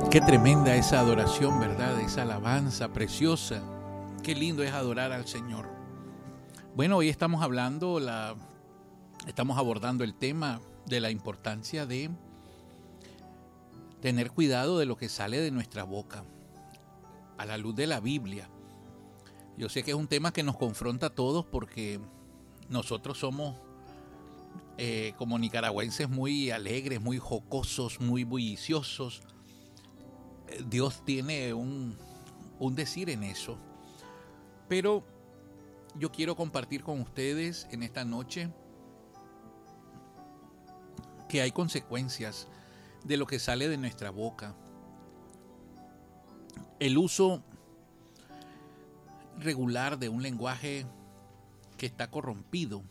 Qué tremenda esa adoración, ¿verdad? Esa alabanza preciosa. Qué lindo es adorar al Señor. Bueno, hoy estamos abordando el tema de la importancia de tener cuidado de lo que sale de nuestra boca, a la luz de la Biblia. Yo sé que es un tema que nos confronta a todos porque nosotros somos como nicaragüenses muy alegres, muy jocosos, muy bulliciosos. Dios tiene un decir en eso. Pero yo quiero compartir con ustedes en esta noche que hay consecuencias de lo que sale de nuestra boca. El uso regular de un lenguaje que está corrompido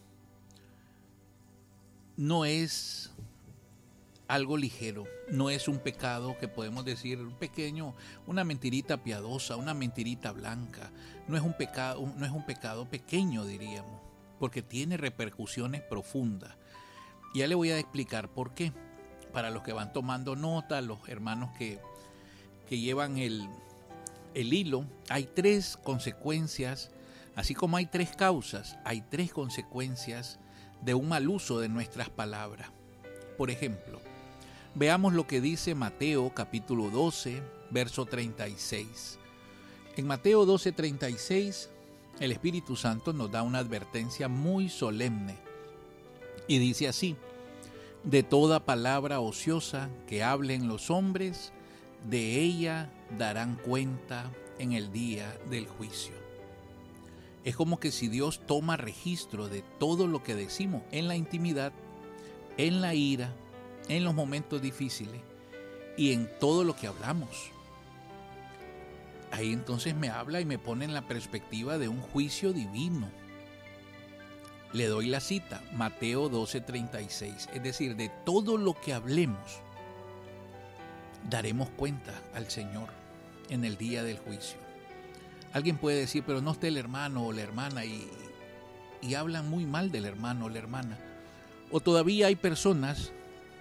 no es algo ligero, no es un pecado que podemos decir un pequeño, una mentirita piadosa, una mentirita blanca. No es un pecado pequeño, diríamos, porque tiene repercusiones profundas. Ya le voy a explicar por qué. Para los que van tomando nota, los hermanos que llevan el hilo, hay 3 consecuencias, así como hay 3 causas, hay 3 consecuencias de un mal uso de nuestras palabras. Por ejemplo, veamos lo que dice Mateo capítulo 12, verso 36. En Mateo 12, 36, el Espíritu Santo nos da una advertencia muy solemne y dice así: de toda palabra ociosa que hablen los hombres, de ella darán cuenta en el día del juicio. Es como que si Dios toma registro de todo lo que decimos en la intimidad, en la ira, en los momentos difíciles y en todo lo que hablamos. Ahí entonces me habla y me pone en la perspectiva de un juicio divino. Le doy la cita, Mateo 12:36, es decir, de todo lo que hablemos, daremos cuenta al Señor en el día del juicio. Alguien puede decir, pero no esté el hermano o la hermana y hablan muy mal del hermano o la hermana. O todavía hay personas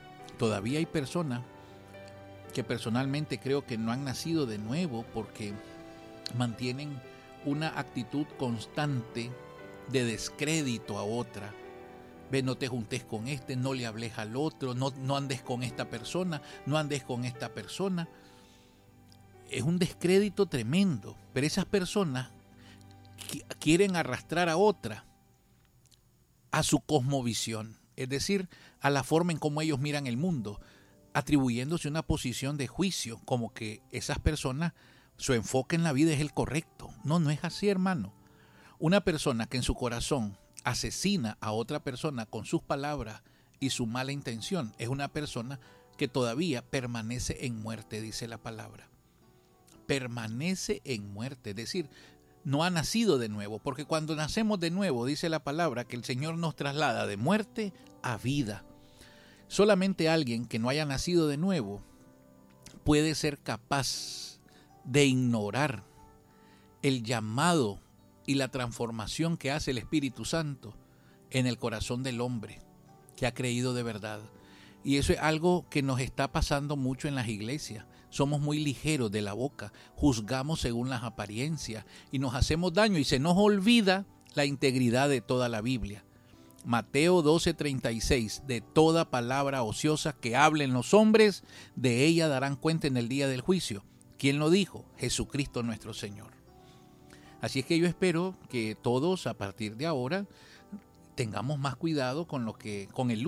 que personalmente creo que no han nacido de nuevo porque mantienen una actitud constante de descrédito a otra. Ve, no te juntes con este, no le hables al otro, no andes con esta persona, no andes con esta persona. Es un descrédito tremendo, pero esas personas quieren arrastrar a otra a su cosmovisión, es decir, a la forma en cómo ellos miran el mundo, atribuyéndose una posición de juicio, como que esas personas, su enfoque en la vida es el correcto. No es así, hermano. Una persona que en su corazón asesina a otra persona con sus palabras y su mala intención es una persona que todavía permanece en muerte, dice la palabra. Permanece en muerte, es decir, no ha nacido de nuevo, porque cuando nacemos de nuevo, dice la palabra, que el Señor nos traslada de muerte a vida. Solamente alguien que no haya nacido de nuevo puede ser capaz de ignorar el llamado y la transformación que hace el Espíritu Santo en el corazón del hombre que ha creído de verdad. Y eso es algo que nos está pasando mucho en las iglesias. Somos muy ligeros de la boca, juzgamos según las apariencias y nos hacemos daño y se nos olvida la integridad de toda la Biblia. Mateo 12:36, de toda palabra ociosa que hablen los hombres, de ella darán cuenta en el día del juicio. ¿Quién lo dijo? Jesucristo nuestro Señor. Así es que yo espero que todos a partir de ahora tengamos más cuidado con el